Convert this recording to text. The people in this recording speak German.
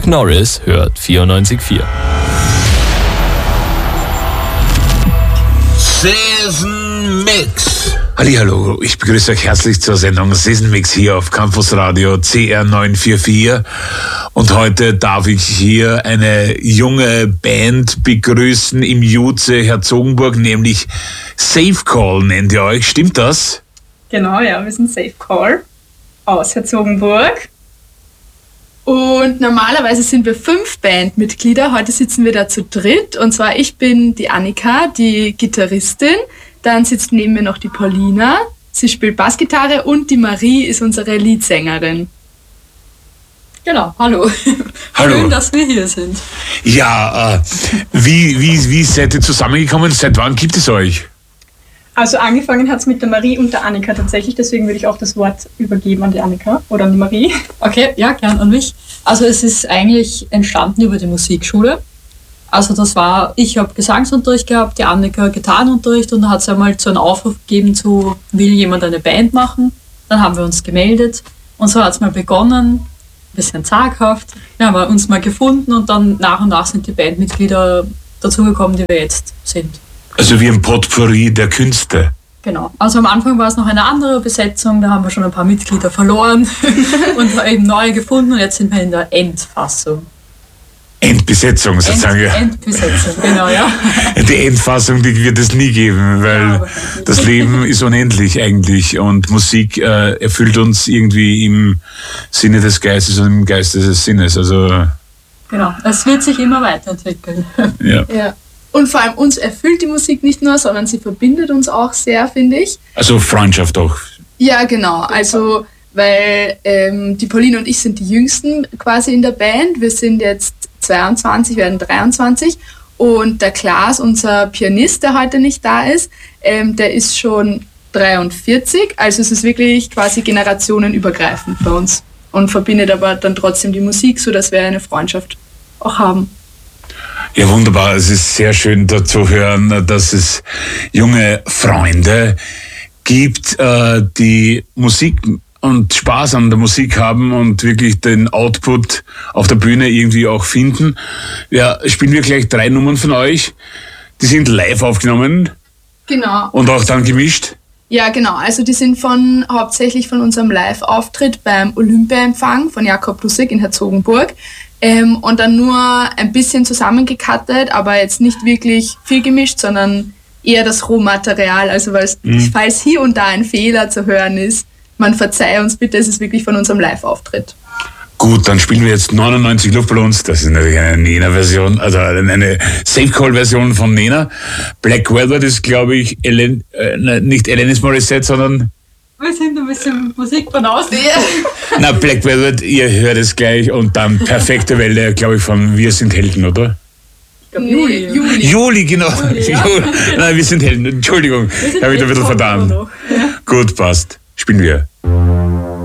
Chuck Norris hört 94.4. Season Mix. Hallihallo, ich begrüße euch herzlich zur Sendung Season Mix hier auf Campus Radio CR 944. Und heute darf ich hier eine junge Band begrüßen im Juze Herzogenburg, nämlich Safe Call nennt ihr euch. Stimmt das? Genau, ja, wir sind Safe Call aus Herzogenburg. Und normalerweise sind wir 5 Bandmitglieder. Heute sitzen wir da zu dritt. Und zwar ich bin die Annika, die Gitarristin. Dann sitzt neben mir noch die Paulina. Sie spielt Bassgitarre. Und die Marie ist unsere Leadsängerin. Genau, hallo. Hallo. Schön, dass wir hier sind. Ja, wie seid ihr zusammengekommen? Seit wann gibt es euch? Also angefangen hat es mit der Marie und der Annika tatsächlich. Deswegen würde ich auch das Wort übergeben an die Annika oder an die Marie. Okay, ja, gern an mich. Also es ist eigentlich entstanden über die Musikschule. Also ich habe Gesangsunterricht gehabt, die Annika Gitarrenunterricht und da hat es einmal so einen Aufruf gegeben zu, will jemand eine Band machen? Dann haben wir uns gemeldet und so hat es mal begonnen, ein bisschen zaghaft. Wir haben uns mal gefunden und dann nach und nach sind die Bandmitglieder dazugekommen, die wir jetzt sind. Also wie ein Potpourri der Künste. Genau. Also am Anfang war es noch eine andere Besetzung, da haben wir schon ein paar Mitglieder verloren und eben neue gefunden und jetzt sind wir in der Endfassung. Endbesetzung sozusagen. Endbesetzung, genau, ja. Die Endfassung, die wird es nie geben, weil das Leben ist unendlich eigentlich und Musik erfüllt uns irgendwie im Sinne des Geistes und im Geiste des Sinnes. Also genau, es wird sich immer weiterentwickeln. Ja. Und vor allem uns erfüllt die Musik nicht nur, sondern sie verbindet uns auch sehr, finde ich. Also Freundschaft auch. Ja, genau. Also, weil die Pauline und ich sind die Jüngsten quasi in der Band. Wir sind jetzt 22, werden 23. Und der Klaas, unser Pianist, der heute nicht da ist, der ist schon 43. Also es ist wirklich quasi generationenübergreifend bei uns. Und verbindet aber dann trotzdem die Musik, sodass wir eine Freundschaft auch haben. Ja, wunderbar. Es ist sehr schön da zu hören, dass es junge Freunde gibt, die Musik und Spaß an der Musik haben und wirklich den Output auf der Bühne irgendwie auch finden. Ja, spielen wir gleich 3 Nummern von euch. Die sind live aufgenommen. Genau. Und auch dann gemischt. Ja, genau. Also die sind hauptsächlich von unserem Live-Auftritt beim Olympia-Empfang von Jakob Lusig in Herzogenburg. Und dann nur ein bisschen zusammengecuttet, aber jetzt nicht wirklich viel gemischt, sondern eher das Rohmaterial. Also falls hier und da ein Fehler zu hören ist, man verzeihe uns bitte, es ist wirklich von unserem Live-Auftritt. Gut, dann spielen wir jetzt 99 Luftballons. Das ist natürlich eine Nena-Version, also eine Safe-Call-Version von Nena. Black Velvet ist, glaube ich, nicht Alanis Morissette, sondern... Wir sind ein bisschen Musik von außen. Na, Black Velvet, ihr hört es gleich und dann Perfekte Welle, glaube ich, von Wir sind Helden, oder? Juli, genau. Ja. Nein, Wir sind Helden, Entschuldigung, habe ich da ein bisschen vertan. Ja. Gut, passt. Spielen wir.